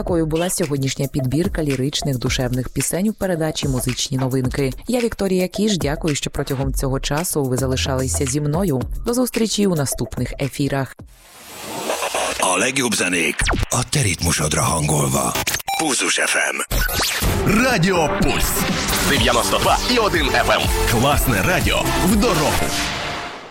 Такою була сьогоднішня підбірка ліричних душевних пісень у передачі «Музичні новинки». Я Вікторія Кіш, дякую, що протягом цього часу ви залишалися зі мною. До зустрічі у наступних ефірах. A legjobb zenék a te ritmusodra hangolva. Pulzus FM. Радіо Пульс. 92,1 FM. Класне радіо в дорогу.